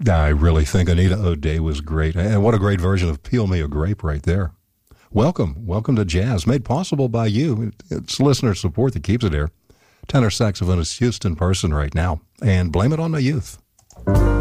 I really think Anita O'Day was great. And what a great version of Peel Me a Grape right there. Welcome to Jazz, made possible by you. It's listener support that keeps it here. Tenor saxophonist Houston Person right now. And Blame It on My Youth.